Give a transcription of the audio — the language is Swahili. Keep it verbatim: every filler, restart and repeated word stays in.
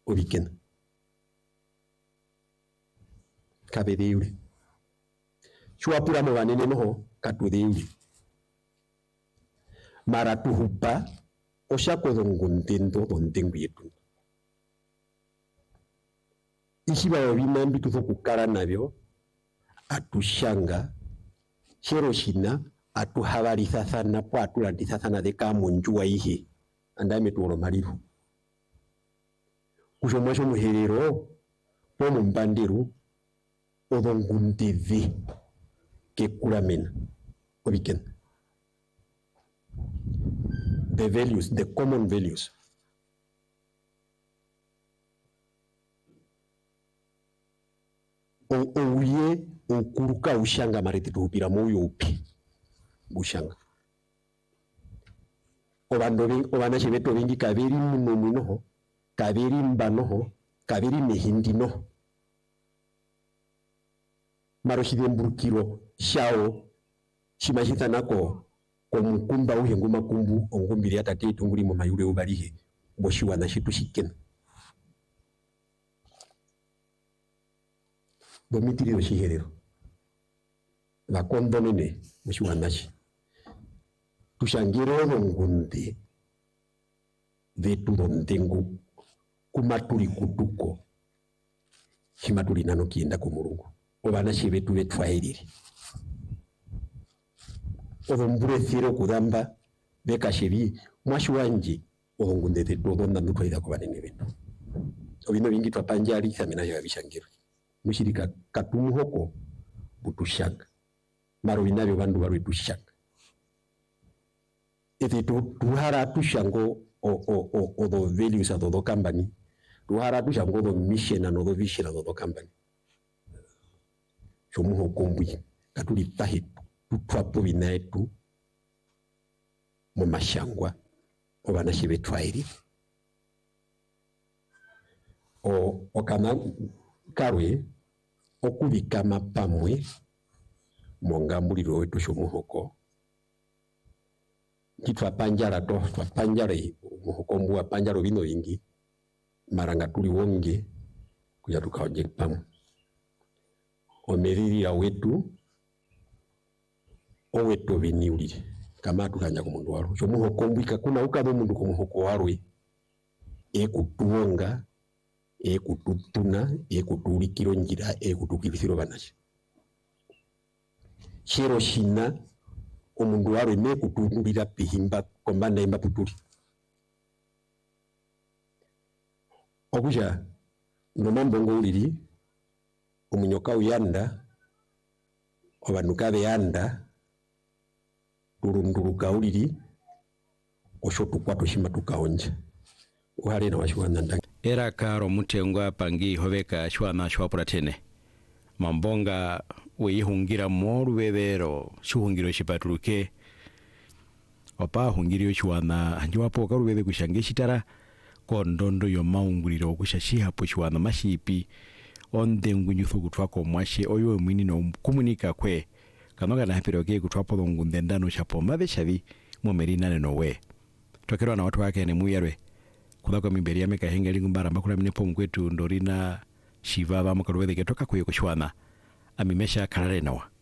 obiken kabediure chua pura mo banene no katudiure maratu hupa osha ko donguntendo dontengu yetu ikiba babina mbitu zo kukara nabyo atushanga Hiroshina atuhabariza sana po atulandiza sana de kamunjua ihe andame tuoro mariru kusho mwasho muherero po mumbandiru odongunteve ke kuramena obiken the values the common values o ouye okuruka ushanga marete tuhupira moyo upi bushanga obando bi obana chibeto bingi kabiri muno muno kabiri mbano kabiri mehindino maro hidemburukiro shao shimashita nako komukumba uhengu makumbu ongumbiri atate tunguri mu mayure ubarihe boshiwa na shitu shikena bomitiri shiherero la kondonene boshiwa nashi tushangiro ngunde vetu dondengu kumaturi kutuko himaturi nano kienda ku Mulungu obana shibetu betwairire odombure thiro kudamba beka shebi mwashi wanje ohungunde de dodonda nutwaira ku banene betu obino bingi twapanjali samina ya bishangiro mushirika katumuhoko butushaka maro binabyo bandu baru tushaka ete tu tuhara tushango o o o o do values of the company tuhara tushango do mission and the vision of the company chomuho kombwi katuli tahi tutwapo binaitu mu mashangwa obana shibe twairi o okana karwe okubikama pamwe mongambuliro wetu chomuhoko kitwa panjara to twa panjare muhokombu wa panjaro bino bingi maranga tuli wonge kuja tukaoje pamu omeriri ya wetu oweto biniulire kama tukanya ku mundu waro cyo muhokombu ikakuna ukabo mundu ku muhoko warwe ekutuonga ekututuna ekutulikiro njira ekutukibisiro banashi Hiroshina omundu waro ime kutundulira pihimba kombanda imba putuli okuja nomambongo uliri omunyoka uyanda obanuka beyanda turunduruka uliri oshotu kwato shima tukaonja uhari na washuwana ndanga era karo mutengwa pangi hoveka shwana shwapura tene mambonga weihungira moru bebero shuhungiro shipatuluke opa hungirio shwana anjiwapo karubebe kushange shitara kondondo yo maunguliro kushashi hapo shwana mashipi ondengu nyuthu kutwako mwashe oyo mwini no kumunika kwe kanoga na hapiroke kutwapo ngundendano shapo mabe shavi mumerina neno we tokero na watu wake ne muyarwe kudako mimberi ya meka hengeli ngumbara makula minepo mkwetu ndorina shiva ba makarubebe ketoka kuyo kushwana amimesha karare nawa